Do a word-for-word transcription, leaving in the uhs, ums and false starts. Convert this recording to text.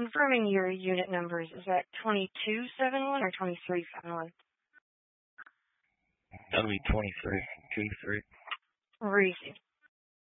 confirming your unit numbers. Is that twenty-two seventy-one or twenty-three seventy-one? That'll be twenty-three. two three. Received.